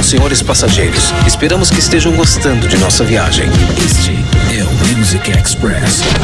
senhores passageiros. Esperamos que estejam gostando de nossa viagem. Este é o Music Express.